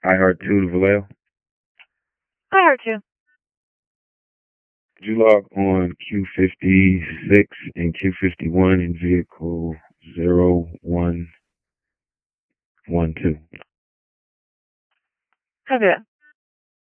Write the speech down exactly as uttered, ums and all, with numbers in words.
I heard two to Vallejo. I heard you. Could you log on Q fifty-six and Q fifty-one in vehicle zero one one two? Copy that.